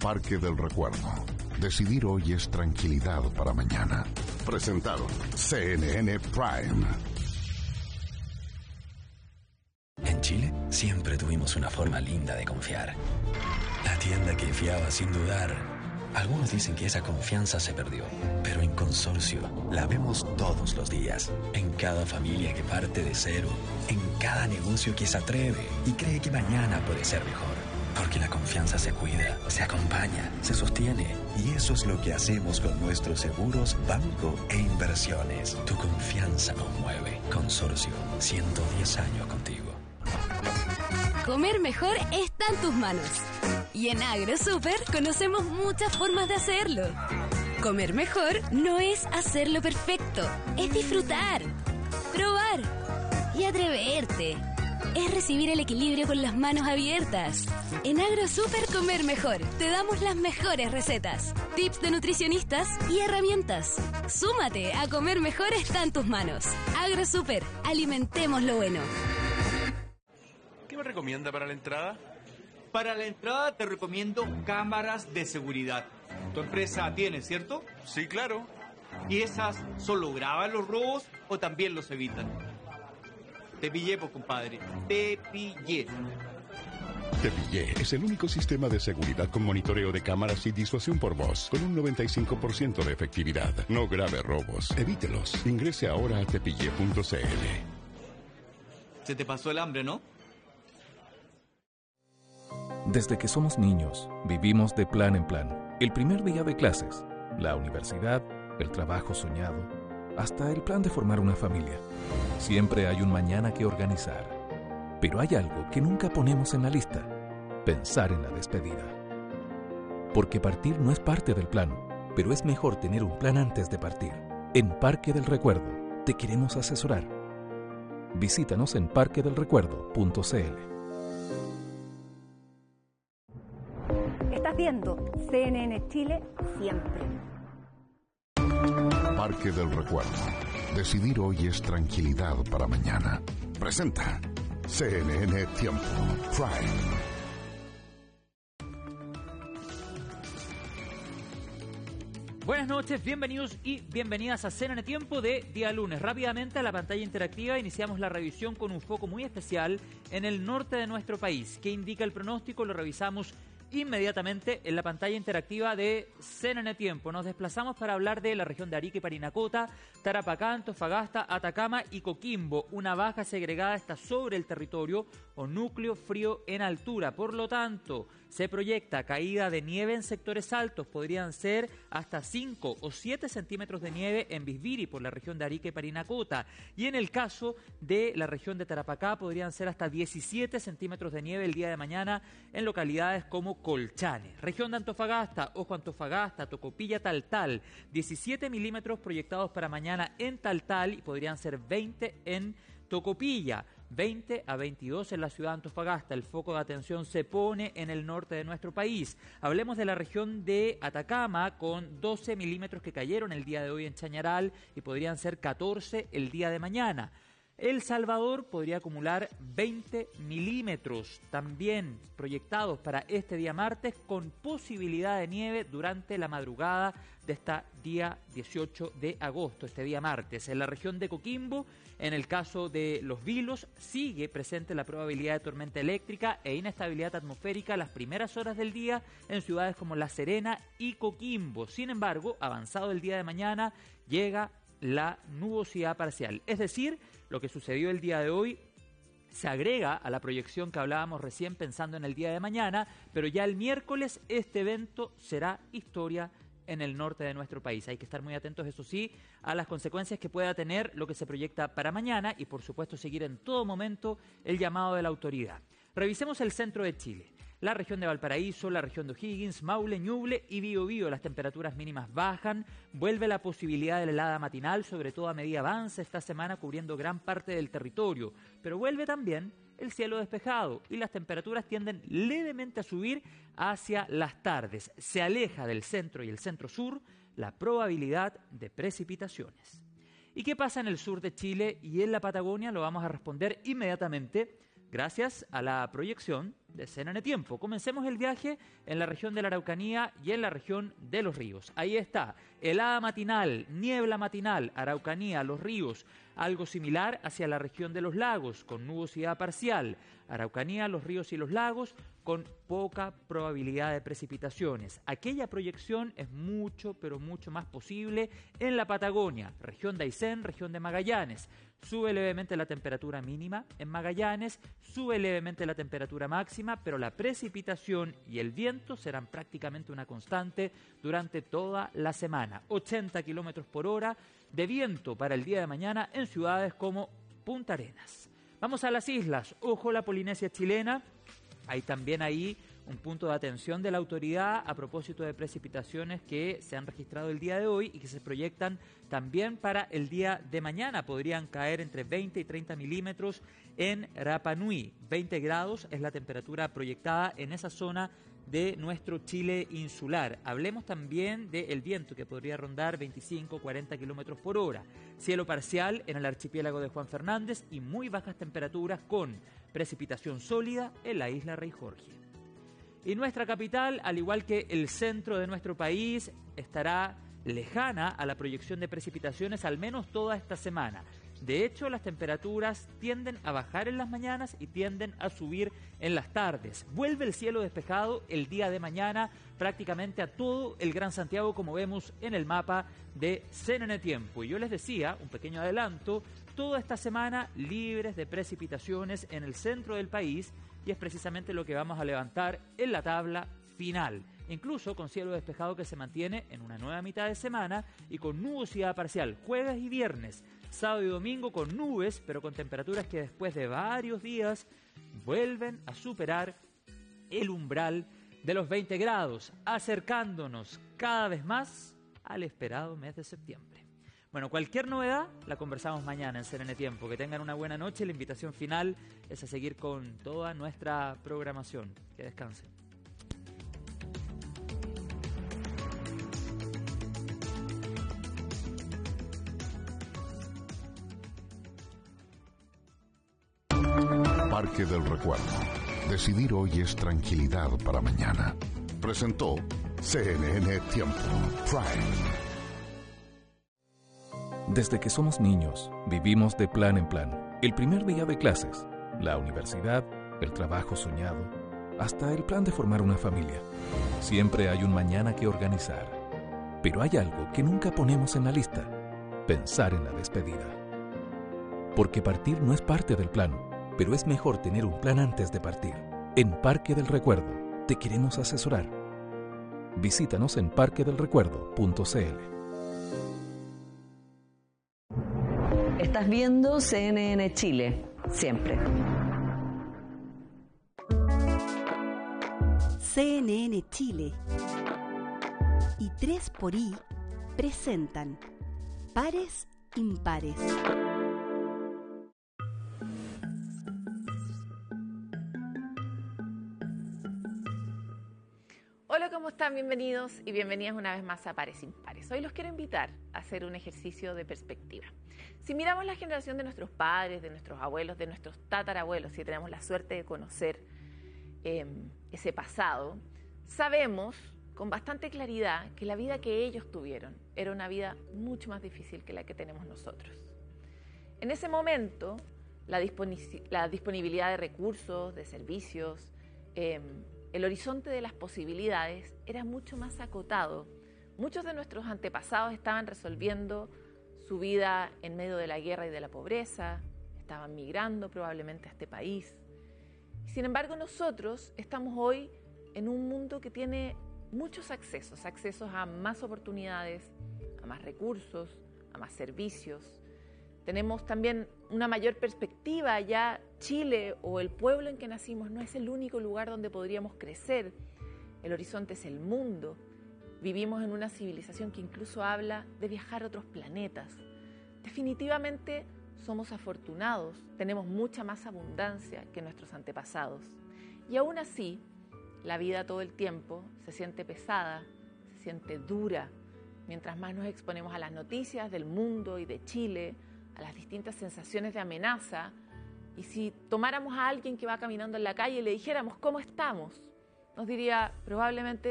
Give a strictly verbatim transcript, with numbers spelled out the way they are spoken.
Parque del Recuerdo. Decidir hoy es tranquilidad para mañana. Presentado C N N Prime. En Chile siempre tuvimos una forma linda de confiar. La tienda que fiaba sin dudar. Algunos dicen que esa confianza se perdió, pero en Consorcio la vemos todos los días. En cada familia que parte de cero, en cada negocio que se atreve y cree que mañana puede ser mejor. Porque la confianza se cuida, se acompaña, se sostiene. Y eso es lo que hacemos con nuestros seguros, banco e inversiones. Tu confianza nos mueve. Consorcio, ciento diez años contigo. Comer mejor está en tus manos. Y en AgroSuper conocemos muchas formas de hacerlo. Comer mejor no es hacerlo perfecto, es disfrutar, probar y atreverte. Es recibir el equilibrio con las manos abiertas. En AgroSuper Comer Mejor te damos las mejores recetas, tips de nutricionistas y herramientas. Súmate a Comer Mejor está en tus manos. AgroSuper, alimentemos lo bueno. ¿Qué me recomienda para la entrada? Para la entrada te recomiendo cámaras de seguridad. Tu empresa tiene, ¿cierto? Sí, claro. ¿Y esas solo graban los robos o también los evitan? Te pillé, pues, compadre. Te pillé. Te Pillé es el único sistema de seguridad con monitoreo de cámaras y disuasión por voz, con un noventa y cinco por ciento de efectividad. No grave robos. Evítelos. Ingrese ahora a tepillé punto c l. Se te pasó el hambre, ¿no? Desde que somos niños, vivimos de plan en plan. El primer día de clases, la universidad, el trabajo soñado, hasta el plan de formar una familia. Siempre hay un mañana que organizar. Pero hay algo que nunca ponemos en la lista: pensar en la despedida. Porque partir no es parte del plan, pero es mejor tener un plan antes de partir. En Parque del Recuerdo te queremos asesorar. Visítanos en parque del recuerdo punto c l. Estás viendo C N N Chile siempre. Parque del Recuerdo. Decidir hoy es tranquilidad para mañana. Presenta C N N Tiempo Prime. Buenas noches, bienvenidos y bienvenidas a C N N Tiempo de día lunes. Rápidamente a la pantalla interactiva iniciamos la revisión con un foco muy especial en el norte de nuestro país. ¿Qué indica el pronóstico? Lo revisamos inmediatamente en la pantalla interactiva de C N N Tiempo. Nos desplazamos para hablar de la región de Arica y Parinacota, Tarapacá, Antofagasta, Atacama y Coquimbo. Una baja segregada está sobre el territorio o núcleo frío en altura. Por lo tanto, se proyecta caída de nieve en sectores altos. Podrían ser hasta cinco o siete centímetros de nieve en Bisbiri por la región de Arica y Parinacota. Y en el caso de la región de Tarapacá podrían ser hasta diecisiete centímetros de nieve el día de mañana en localidades como Colchane. Región de Antofagasta, ojo Antofagasta, Tocopilla, Taltal. diecisiete milímetros proyectados para mañana en Taltal y podrían ser veinte en Tocopilla. veinte a veintidós en la ciudad de Antofagasta. El foco de atención se pone en el norte de nuestro país. Hablemos de la región de Atacama con doce milímetros que cayeron el día de hoy en Chañaral y podrían ser catorce el día de mañana. El Salvador podría acumular veinte milímetros también proyectados para este día martes con posibilidad de nieve durante la madrugada de este día dieciocho de agosto, este día martes. En la región de Coquimbo, en el caso de Los Vilos, sigue presente la probabilidad de tormenta eléctrica e inestabilidad atmosférica las primeras horas del día en ciudades como La Serena y Coquimbo. Sin embargo, avanzado el día de mañana, llega la nubosidad parcial. Es decir, lo que sucedió el día de hoy se agrega a la proyección que hablábamos recién pensando en el día de mañana, pero ya el miércoles este evento será historia en el norte de nuestro país. Hay que estar muy atentos, eso sí, a las consecuencias que pueda tener lo que se proyecta para mañana y, por supuesto, seguir en todo momento el llamado de la autoridad. Revisemos el centro de Chile. La región de Valparaíso, la región de O'Higgins, Maule, Ñuble y Biobío. Las temperaturas mínimas bajan, vuelve la posibilidad de la helada matinal, sobre todo a medida avance esta semana cubriendo gran parte del territorio, pero vuelve también el cielo despejado y las temperaturas tienden levemente a subir hacia las tardes. Se aleja del centro y el centro-sur la probabilidad de precipitaciones. ¿Y qué pasa en el sur de Chile y en la Patagonia? Lo vamos a responder inmediatamente gracias a la proyección de C N N Tiempo. Comencemos el viaje en la región de la Araucanía y en la región de Los Ríos. Ahí está, helada matinal, niebla matinal, Araucanía, Los Ríos, algo similar hacia la región de los lagos, con nubosidad parcial. Araucanía, Los Ríos y los lagos, con poca probabilidad de precipitaciones. Aquella proyección es mucho, pero mucho más posible en la Patagonia, región de Aysén, región de Magallanes. Sube levemente la temperatura mínima en Magallanes, sube levemente la temperatura máxima, pero la precipitación y el viento serán prácticamente una constante durante toda la semana. ochenta kilómetros por hora de viento para el día de mañana en ciudades como Punta Arenas. Vamos a las islas. Ojo, la Polinesia chilena. Hay también ahí un punto de atención de la autoridad a propósito de precipitaciones que se han registrado el día de hoy y que se proyectan también para el día de mañana. Podrían caer entre veinte y treinta milímetros en Rapa Nui. veinte grados es la temperatura proyectada en esa zona de nuestro Chile insular. Hablemos también del viento, que podría rondar veinticinco a cuarenta kilómetros por hora. Cielo parcial en el archipiélago de Juan Fernández y muy bajas temperaturas con precipitación sólida en la isla Rey Jorge. Y nuestra capital, al igual que el centro de nuestro país, estará lejana a la proyección de precipitaciones al menos toda esta semana. De hecho, las temperaturas tienden a bajar en las mañanas y tienden a subir en las tardes. Vuelve el cielo despejado el día de mañana prácticamente a todo el Gran Santiago, como vemos en el mapa de C N N Tiempo. Y yo les decía, un pequeño adelanto, toda esta semana libres de precipitaciones en el centro del país, y es precisamente lo que vamos a levantar en la tabla final. Incluso con cielo despejado que se mantiene en una nueva mitad de semana y con nubosidad parcial jueves y viernes, sábado y domingo con nubes, pero con temperaturas que después de varios días vuelven a superar el umbral de los veinte grados, acercándonos cada vez más al esperado mes de septiembre. Bueno, cualquier novedad la conversamos mañana en C N N Tiempo. Que tengan una buena noche. La invitación final es a seguir con toda nuestra programación. Que descansen. Parque del Recuerdo. Decidir hoy es tranquilidad para mañana. Presentó C N N Tiempo Prime. Desde que somos niños, vivimos de plan en plan. El primer día de clases, la universidad, el trabajo soñado, hasta el plan de formar una familia. Siempre hay un mañana que organizar. Pero hay algo que nunca ponemos en la lista: pensar en la despedida. Porque partir no es parte del plan, pero es mejor tener un plan antes de partir. En Parque del Recuerdo te queremos asesorar. Visítanos en parque del recuerdo punto c l. Estás viendo C N N Chile, siempre. C N N Chile y tres por I presentan Pares Impares. Hola, ¿cómo están? Bienvenidos y bienvenidas una vez más a Pares Impares. Hoy los quiero invitar a hacer un ejercicio de perspectiva. Si miramos la generación de nuestros padres, de nuestros abuelos, de nuestros tatarabuelos, si tenemos la suerte de conocer eh, ese pasado, sabemos con bastante claridad que la vida que ellos tuvieron era una vida mucho más difícil que la que tenemos nosotros. En ese momento, la, disponi- la disponibilidad de recursos, de servicios, eh, el horizonte de las posibilidades era mucho más acotado. Muchos de nuestros antepasados estaban resolviendo su vida en medio de la guerra y de la pobreza, estaban migrando probablemente a este país. Sin embargo, nosotros estamos hoy en un mundo que tiene muchos accesos, accesos a más oportunidades, a más recursos, a más servicios. Tenemos también una mayor perspectiva. Ya Chile o el pueblo en que nacimos no es el único lugar donde podríamos crecer. El horizonte es el mundo. Vivimos en una civilización que incluso habla de viajar a otros planetas. Definitivamente somos afortunados, tenemos mucha más abundancia que nuestros antepasados. Y aún así, la vida todo el tiempo se siente pesada, se siente dura. Mientras más nos exponemos a las noticias del mundo y de Chile, a las distintas sensaciones de amenaza, Y si tomáramos a alguien que va caminando en la calle y le dijéramos, ¿cómo estamos?, nos diría probablemente